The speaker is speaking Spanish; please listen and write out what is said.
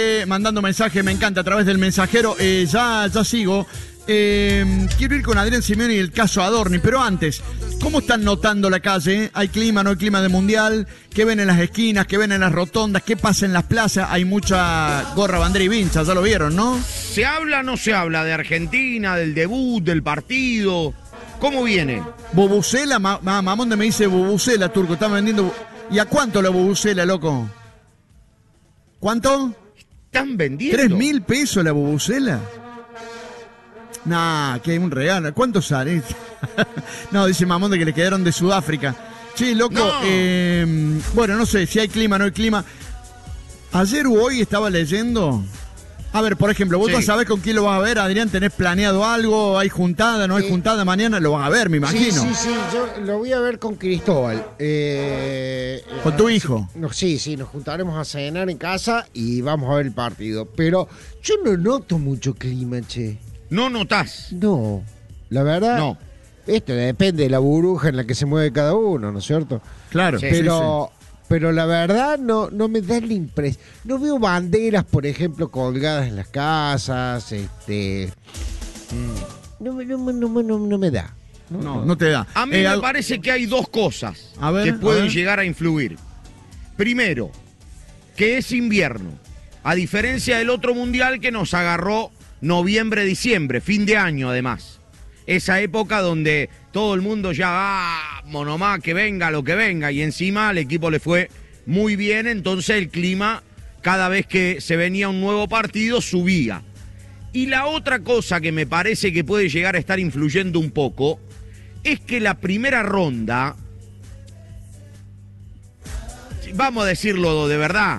Mandando mensaje, me encanta, a través del mensajero. Ya sigo. Quiero ir con Adrián Simeone y el caso Adorni, pero antes, ¿cómo están notando la calle? ¿Hay clima, no hay clima de mundial? ¿Qué ven en las esquinas? ¿Qué ven en las rotondas? ¿Qué pasa en las plazas? Hay mucha gorra, bandera y vincha, ya lo vieron, ¿no? ¿Se habla o no se habla de Argentina, del debut, del partido? ¿Cómo viene? Bubucela, Mamonde me dice Bubucela, Turco, están vendiendo. ¿Y a cuánto la Bubucela, loco? ¿Cuánto? ¿Están vendiendo? 3.000 pesos la Bubucela. Nah, que hay un regalo. ¿Cuánto sale? No, dice Mamonde que le quedaron de Sudáfrica. Sí, loco. No. Bueno, no sé si hay clima o no hay clima. Ayer o hoy estaba leyendo. A ver, por ejemplo, vos ya sabés con quién lo vas a ver, Adrián. ¿Tenés planeado algo? ¿Hay juntada? ¿No hay juntada? Mañana lo vas a ver, me imagino. Sí, yo lo voy a ver con Cristóbal. ¿Con tu hijo? Sí, nos juntaremos a cenar en casa y vamos a ver el partido. Pero yo no noto mucho clima, che. ¿No notás? No, la verdad. No. Esto depende de la burbuja en la que se mueve cada uno, ¿no es cierto? Claro. Sí, Pero la verdad no me da la impresión. No veo banderas, por ejemplo, colgadas en las casas. No me da. No te da. A mí me parece que hay dos cosas que pueden llegar a influir. Primero, que es invierno. A diferencia del otro mundial que nos agarró noviembre, diciembre, fin de año además. Esa época donde todo el mundo ya, monomá, que venga lo que venga, y encima al equipo le fue muy bien, entonces el clima, cada vez que se venía un nuevo partido, subía. Y la otra cosa que me parece que puede llegar a estar influyendo un poco, es que la primera ronda, vamos a decirlo de verdad,